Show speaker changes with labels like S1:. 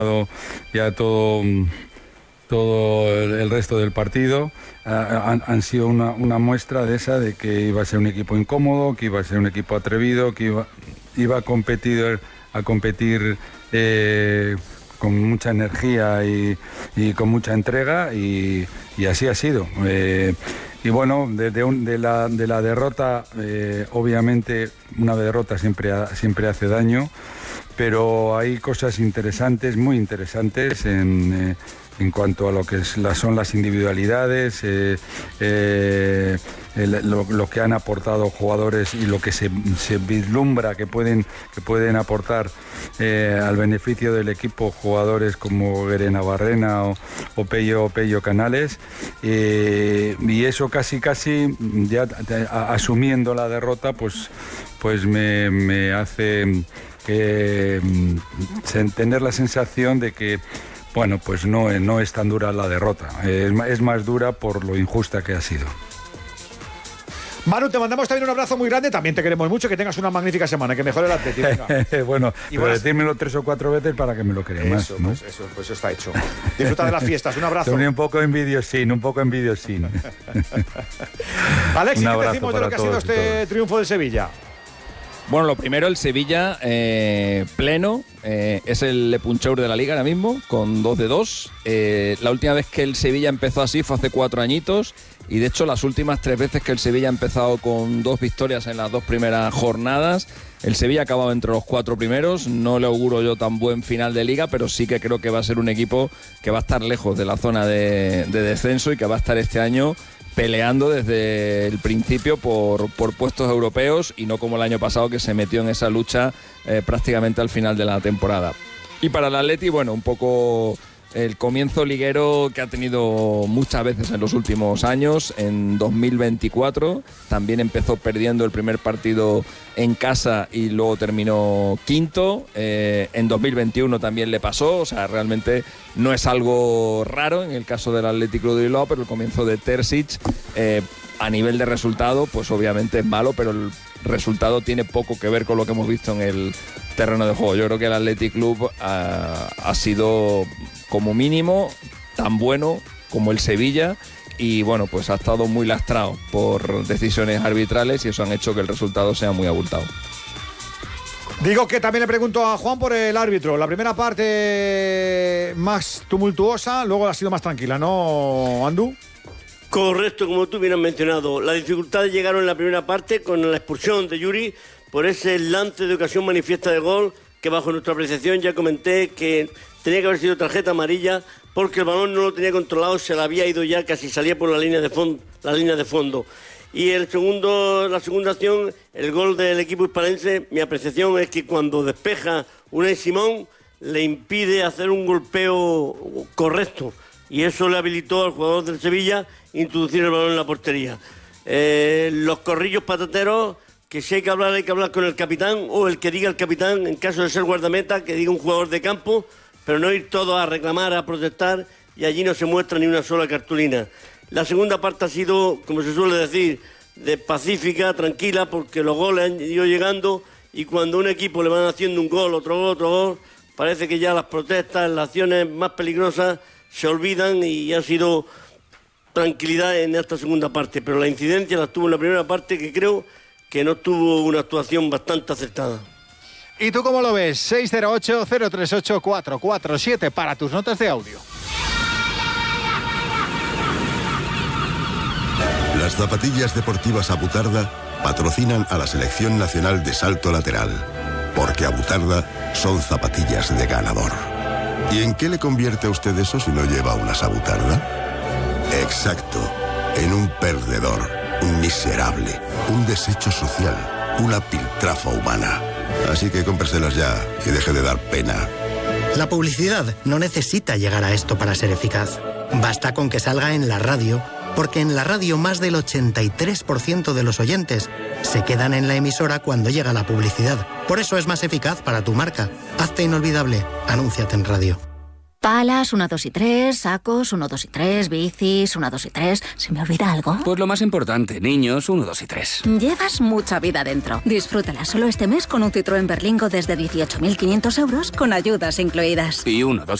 S1: ya todo el resto del partido. Han sido una muestra de esa, de que iba a ser un equipo incómodo, que iba a ser un equipo atrevido, que iba a competir con mucha energía y con mucha entrega, y así ha sido. Y bueno, de la derrota, obviamente una derrota siempre hace daño, pero hay cosas interesantes, muy interesantes en cuanto a lo que son las individualidades, lo que han aportado jugadores y lo que se vislumbra que pueden aportar al beneficio del equipo jugadores como Guerena Barrena o Pello Canales, y eso casi ya asumiendo la derrota, pues me hace tener la sensación de que, bueno, pues no es tan dura la derrota, es más dura por lo injusta que ha sido.
S2: Manu, te mandamos también un abrazo muy grande, también te queremos mucho, que tengas una magnífica semana, que mejore el Atlético.
S1: Bueno, pero decírmelo 3 o 4 veces para que me lo crea más, ¿no?
S2: Pues eso está hecho. Disfruta de las fiestas, un abrazo.
S1: Un poco envidiosín.
S2: Alex, ¿qué decimos de lo que ha sido este triunfo del Sevilla?
S3: Bueno, lo primero, el Sevilla pleno, es el Le Puncheur de la Liga ahora mismo, con 2 de 2. La última vez que el Sevilla empezó así fue hace 4 añitos, y de hecho las últimas 3 veces que el Sevilla ha empezado con 2 victorias en las 2 primeras jornadas, el Sevilla ha acabado entre los 4 primeros. No le auguro yo tan buen final de Liga, pero sí que creo que va a ser un equipo que va a estar lejos de la zona de descenso y que va a estar este año peleando desde el principio por puestos europeos, y no como el año pasado, que se metió en esa lucha prácticamente al final de la temporada. Y para el Atleti, bueno, un poco el comienzo liguero que ha tenido muchas veces en los últimos años. En 2024 también empezó perdiendo el primer partido en casa y luego terminó quinto. En 2021 también le pasó, o sea, realmente no es algo raro en el caso del Athletic Club de Bilbao, pero el comienzo de Terzic, a nivel de resultado, pues obviamente es malo, pero el resultado tiene poco que ver con lo que hemos visto en el terreno de juego. Yo creo que el Athletic Club ha sido, como mínimo, tan bueno como el Sevilla, y bueno, pues ha estado muy lastrado por decisiones arbitrales, y eso han hecho que el resultado sea muy abultado.
S2: Digo que también le pregunto a Juan por el árbitro. La primera parte más tumultuosa, luego ha sido más tranquila, ¿no, Andu?
S4: Correcto, como tú bien has mencionado. Las dificultades llegaron en la primera parte con la expulsión de Yuri por ese lance de ocasión manifiesta de gol, que bajo nuestra apreciación ya comenté que tenía que haber sido tarjeta amarilla, porque el balón no lo tenía controlado, se le había ido ya, casi salía por la línea de fondo. Y la segunda acción, el gol del equipo hispalense, mi apreciación es que cuando despeja Unai Simón, le impide hacer un golpeo correcto, y eso le habilitó al jugador del Sevilla introducir el balón en la portería. Los corrillos patateros, que si hay que hablar con el capitán, o el que diga el capitán, en caso de ser guardameta, que diga un jugador de campo, pero no ir todos a reclamar, a protestar, y allí no se muestra ni una sola cartulina. La segunda parte ha sido, como se suele decir, de pacífica, tranquila, porque los goles han ido llegando, y cuando a un equipo le van haciendo un gol, otro gol, parece que ya las protestas, las acciones más peligrosas se olvidan, y ha sido tranquilidad en esta segunda parte. Pero la incidencia la tuvo en la primera parte, que creo que no tuvo una actuación bastante acertada.
S2: ¿Y tú cómo lo ves? 608-038-447 para tus notas de audio.
S5: Las zapatillas deportivas Abutarda patrocinan a la Selección Nacional de Salto Lateral, porque Abutarda son zapatillas de ganador. ¿Y en qué le convierte a usted eso si no lleva unas Abutarda? Exacto, en un perdedor, un miserable, un desecho social, una piltrafa humana. Así que cómpreselas ya y deje de dar pena.
S6: La publicidad no necesita llegar a esto para ser eficaz. Basta con que salga en la radio, porque en la radio más del 83% de los oyentes se quedan en la emisora cuando llega la publicidad. Por eso es más eficaz para tu marca. Hazte inolvidable. Anúnciate en radio.
S7: Palas, 1, 2 y 3, sacos, 1, 2 y 3, bicis, 1, 2 y 3. ¿Se me olvida algo?
S8: Pues lo más importante, niños, 1, 2 y 3.
S7: Llevas mucha vida dentro. Disfrútala solo este mes con un Citroën Berlingo desde 18.500 euros con ayudas incluidas.
S8: Y 1, 2